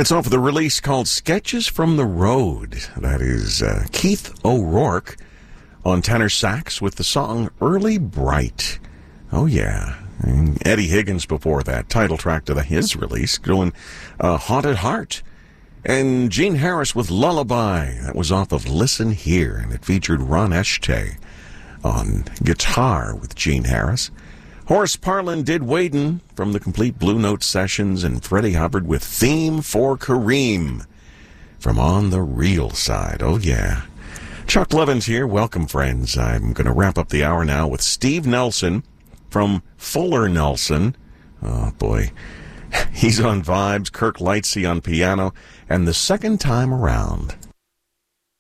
It's off of the release called Sketches from the Road. That is Keith O'Rourke on tenor sax with the song Early Bright. Oh, yeah. And Eddie Higgins before that, title track to his release, doing Haunted Heart. And Gene Harris with Lullaby. That was off of Listen Here, and it featured Ron Eschte on guitar with Gene Harris. Horace Parlan did Waden from the Complete Blue Note Sessions, and Freddie Hubbard with Theme for Kareem from On the Real Side. Oh, yeah. Chuck Levins here. Welcome, friends. I'm going to wrap up the hour now with Steve Nelson from Fuller Nelson. Oh, boy. He's on vibes, Kirk Lightsey on piano, and the second time around,